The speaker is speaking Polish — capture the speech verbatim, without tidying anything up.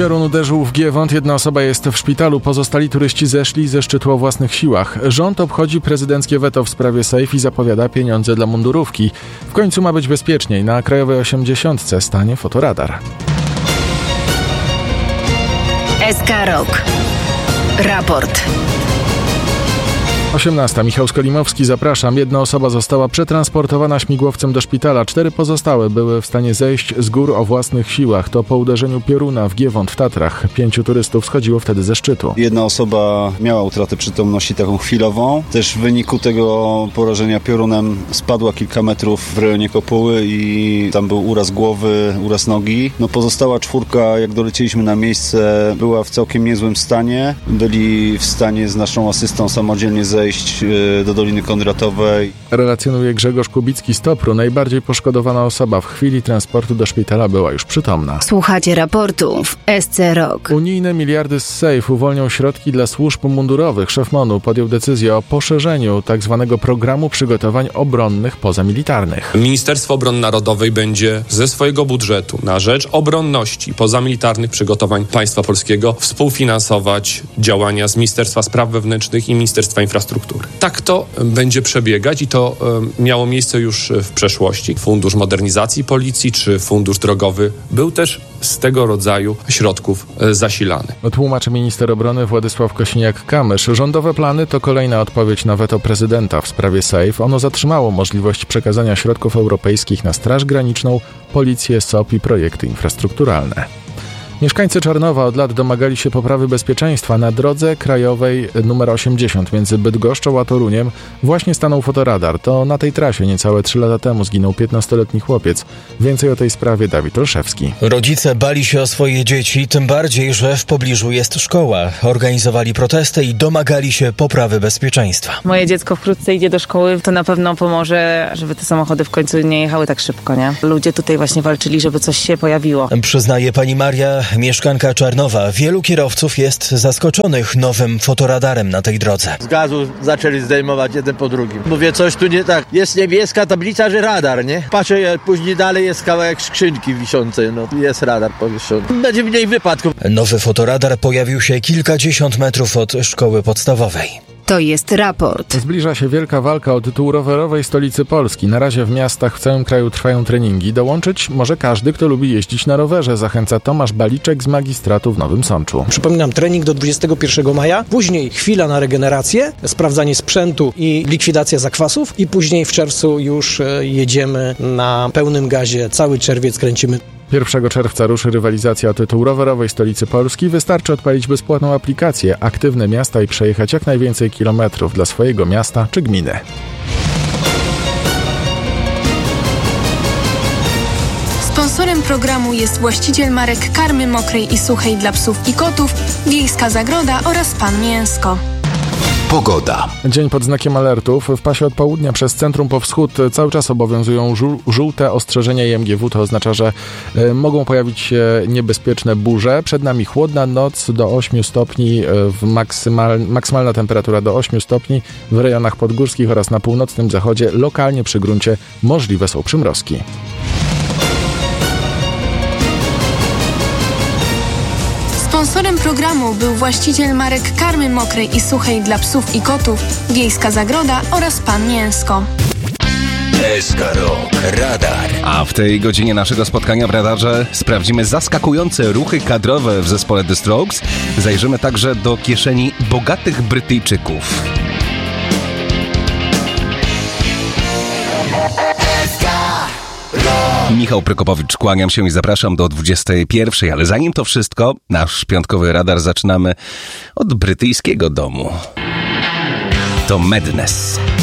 Piorun uderzył w Giewont, jedna osoba jest w szpitalu, pozostali turyści zeszli ze szczytu o własnych siłach. Rząd obchodzi prezydenckie weto w sprawie Safe i zapowiada pieniądze dla mundurówki. W końcu ma być bezpieczniej, na Krajowej osiemdziesiątce stanie fotoradar. S K Rock. Raport. osiemnasta. Michał Skolimowski, zapraszam. Jedna osoba została przetransportowana śmigłowcem do szpitala. Cztery pozostałe były w stanie zejść z gór o własnych siłach. To po uderzeniu pioruna w Giewont w Tatrach. Pięciu turystów schodziło wtedy ze szczytu. Jedna osoba miała utratę przytomności taką chwilową. Też w wyniku tego porażenia piorunem spadła kilka metrów w rejonie kopuły i tam był uraz głowy, uraz nogi. No pozostała czwórka, jak dolecieliśmy na miejsce, była w całkiem niezłym stanie. Byli w stanie z naszą asystą samodzielnie zejść do Doliny Kondratowej. Relacjonuje Grzegorz Kubicki z Topru. Najbardziej poszkodowana osoba w chwili transportu do szpitala była już przytomna. Słuchacie raportu w S C Rock. Unijne miliardy z Safe uwolnią środki dla służb mundurowych. Szef MON-u podjął decyzję o poszerzeniu tzw. programu przygotowań obronnych pozamilitarnych. Ministerstwo Obrony Narodowej będzie ze swojego budżetu na rzecz obronności pozamilitarnych przygotowań państwa polskiego współfinansować działania z Ministerstwa Spraw Wewnętrznych i Ministerstwa Infrastruktury. Tak to będzie przebiegać i to e, miało miejsce już w przeszłości. Fundusz Modernizacji Policji czy Fundusz Drogowy był też z tego rodzaju środków e, zasilany. Tłumaczy minister obrony Władysław Kosiniak-Kamysz. Rządowe plany to kolejna odpowiedź na weto prezydenta w sprawie Safe. Ono zatrzymało możliwość przekazania środków europejskich na Straż Graniczną, Policję, S O P i projekty infrastrukturalne. Mieszkańcy Czarnowa od lat domagali się poprawy bezpieczeństwa. Na drodze krajowej numer osiemdziesiąt między Bydgoszczą a Toruniem właśnie stanął fotoradar. To na tej trasie niecałe trzy lata temu zginął piętnastoletni chłopiec. Więcej o tej sprawie Dawid Olszewski. Rodzice bali się o swoje dzieci, tym bardziej, że w pobliżu jest szkoła. Organizowali protesty i domagali się poprawy bezpieczeństwa. Moje dziecko wkrótce idzie do szkoły, to na pewno pomoże, żeby te samochody w końcu nie jechały tak szybko, nie? Ludzie tutaj właśnie walczyli, żeby coś się pojawiło. Przyznaje pani Maria, mieszkanka Czarnowa. Wielu kierowców jest zaskoczonych nowym fotoradarem na tej drodze. Z gazu zaczęli zdejmować jeden po drugim. Mówię, coś tu nie tak. Jest niebieska tablica, że radar, nie? Patrzę, później dalej jest kawałek skrzynki wiszącej. No, jest radar powieszony. Będzie mniej wypadków. Nowy fotoradar pojawił się kilkadziesiąt metrów od szkoły podstawowej. To jest raport. Zbliża się wielka walka o tytuł rowerowej stolicy Polski. Na razie w miastach w całym kraju trwają treningi. Dołączyć może każdy, kto lubi jeździć na rowerze, zachęca Tomasz Baliczek z magistratu w Nowym Sączu. Przypominam, trening do dwudziestego pierwszego maja, później chwila na regenerację, sprawdzanie sprzętu i likwidacja zakwasów i później w czerwcu już jedziemy na pełnym gazie. Cały czerwiec kręcimy. pierwszego czerwca ruszy rywalizacja o tytuł rowerowej stolicy Polski. Wystarczy odpalić bezpłatną aplikację Aktywne Miasta i przejechać jak najwięcej kilometrów dla swojego miasta czy gminy. Sponsorem programu jest właściciel marek karmy mokrej i suchej dla psów i kotów, Wiejska Zagroda oraz Pan Mięsko. Pogoda. Dzień pod znakiem alertów. W pasie od południa przez centrum po wschód cały czas obowiązują żół- żółte ostrzeżenia I M G W. To oznacza, że y, mogą pojawić się niebezpieczne burze. Przed nami chłodna noc do ośmiu stopni, y, w maksymal, maksymalna temperatura do ośmiu stopni. W rejonach podgórskich oraz na północnym zachodzie lokalnie przy gruncie możliwe są przymrozki. Sponsorem programu był właściciel marek karmy mokrej i suchej dla psów i kotów, Wiejska Zagroda oraz Pan Mięsko. S K Rock Radar. A w tej godzinie naszego spotkania w radarze sprawdzimy zaskakujące ruchy kadrowe w zespole The Strokes. Zajrzymy także do kieszeni bogatych Brytyjczyków. Michał Prokopowicz, kłaniam się i zapraszam do dwudziestej pierwszej, ale zanim to wszystko, nasz piątkowy radar zaczynamy od brytyjskiego domu. To Madness.